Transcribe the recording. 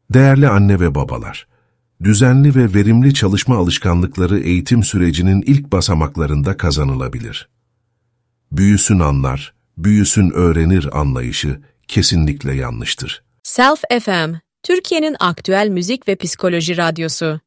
Değerli anne ve babalar, düzenli ve verimli çalışma alışkanlıkları eğitim sürecinin ilk basamaklarında kazanılabilir. Büyüsün anlar, büyüsün öğrenir anlayışı kesinlikle yanlıştır. Self FM, Türkiye'nin aktüel müzik ve psikoloji radyosu.